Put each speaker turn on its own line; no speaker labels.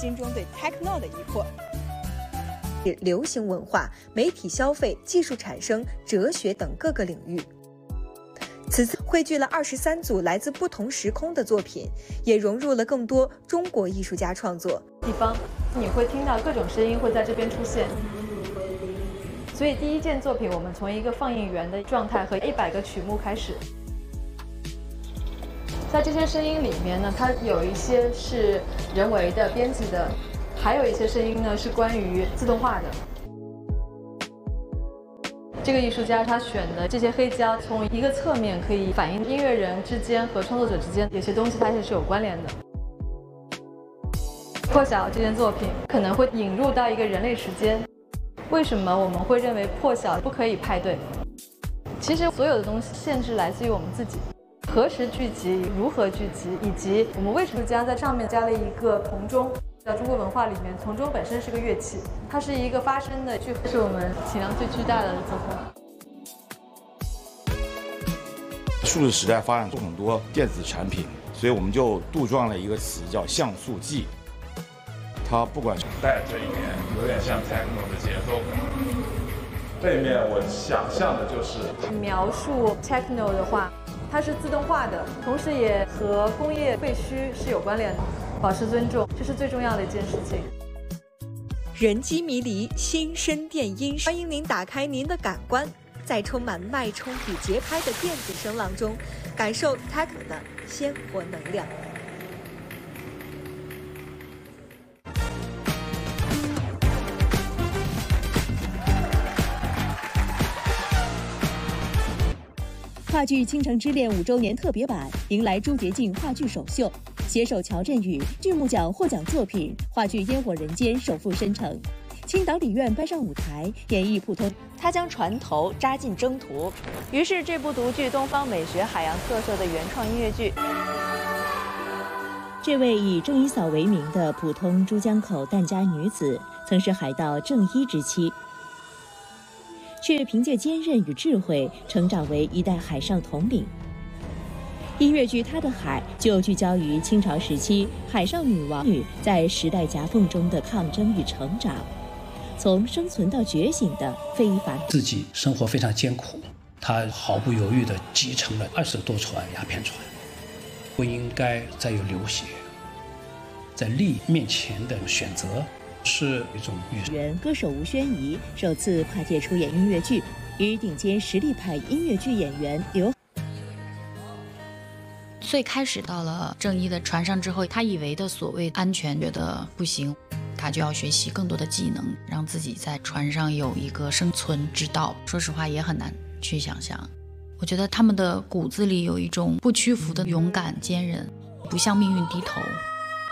心中对 techno 的疑惑。
流行文化、媒体消费、技术产生、哲学等各个领域。此次汇聚了23组来自不同时空的作品，也融入了更多中国艺术家创作。
地方你会听到各种声音会在这边出现，所以第一件作品我们从一个放映员的状态和100个曲目开始。在这些声音里面呢，它有一些是人为的编辑的，还有一些声音呢是关于自动化的。这个艺术家他选的这些黑胶，从一个侧面可以反映音乐人之间和创作者之间有些东西它是有关联的。破晓这件作品可能会引入到一个人类时间。为什么我们会认为破晓不可以派对？其实所有的东西限制来自于我们自己。何时聚集，如何聚集，以及我们为什么将在上面加了一个铜钟。在中国文化里面，铜钟本身是个乐器，它是一个发声的具，是我们体量最巨大的组合。
数字时代发展出很多电子产品，所以我们就杜撰了一个词叫像素记。它不管是
带这一面有点像 techno 的节奏感，这一面我想象的就是
描述 techno 的话，它是自动化的，同时也和工业废墟是有关联的。保持尊重，这是最重要的一件事情。
人机迷离，心声电音，欢迎您打开您的感官，在充满脉冲与节拍的电子声浪中，感受 techno 的鲜活能量。
话剧《倾城之恋》5周年特别版迎来朱洁静话剧首秀，携手乔振宇，剧目奖获奖作品话剧《烟火人间》首赴申城，青岛理院搬上舞台演绎普通。
他将船头扎进征途，于是这部独具东方美学海洋特色的原创音乐剧。
这位以郑一嫂为名的普通珠江口疍家女子，曾是海盗郑一之妻，却凭借坚韧与智慧成长为一代海上统领。音乐剧《她的海》就聚焦于清朝时期海上女王在时代夹缝中的抗争与成长，从生存到觉醒的非凡。
自己生活非常艰苦，她毫不犹豫地继承了20多船鸦片船，不应该再有流血，在利益面前的选择是一种
原歌手吴宣仪首次跨界出演音乐剧，与顶尖实力派音乐剧演员刘。
最开始到了郑一的船上之后，他以为的所谓安全觉得不行，他就要学习更多的技能，让自己在船上有一个生存之道。说实话也很难去想象，我觉得他们的骨子里有一种不屈服的勇敢坚韧，不向命运低头。